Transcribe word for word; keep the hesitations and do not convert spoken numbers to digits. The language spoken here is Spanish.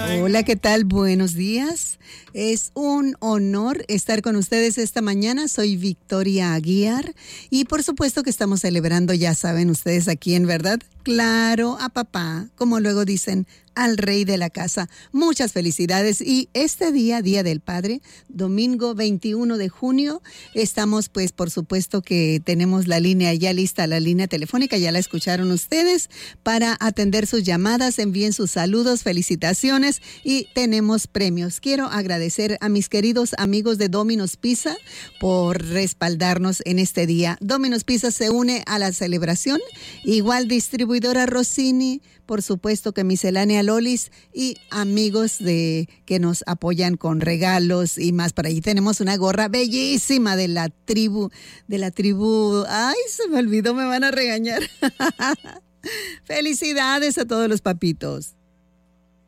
Hola, ¿qué tal? Buenos días. Es un honor estar con ustedes esta mañana. Soy Victoria Aguiar y por supuesto que estamos celebrando, ya saben ustedes a quién, ¿verdad? Claro, a papá, como luego dicen, al rey de la casa. Muchas felicidades. Y este día, Día del Padre, domingo veintiuno de junio, estamos pues por supuesto que tenemos la línea ya lista, la línea telefónica, ya la escucharon ustedes, para atender sus llamadas, envíen sus saludos, felicitaciones y tenemos premios. Quiero agradecer a mis queridos amigos de Domino's Pizza por respaldarnos en este día. Domino's Pizza se une a la celebración, igual distribuidora Rossini, por supuesto que Miscelánea Lolis y amigos de que nos apoyan con regalos y más. Por ahí tenemos una gorra bellísima de la tribu, de la tribu. Ay, se me olvidó, me van a regañar. Felicidades a todos los papitos.